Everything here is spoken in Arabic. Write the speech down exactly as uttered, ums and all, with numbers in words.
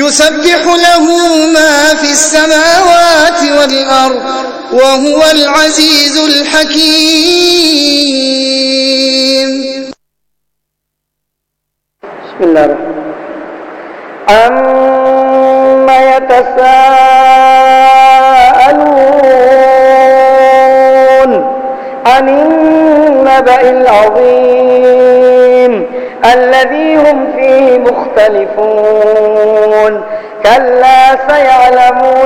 يسبح له ما في السماوات والأرض وهو العزيز الحكيم. بسم الله الرحمن الرحيم. عما يتساءلون عن النبأ العظيم الذي هم فيه مختلفون كلا سيعلمون